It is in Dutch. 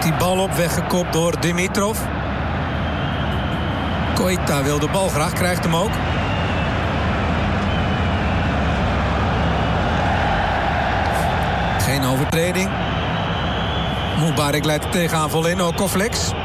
die bal op, weggekopt door Dimitrov. Koita wil de bal graag, krijgt hem ook. Geen overtreding. Mubarak leidt de tegenaanval in, ook Koflex.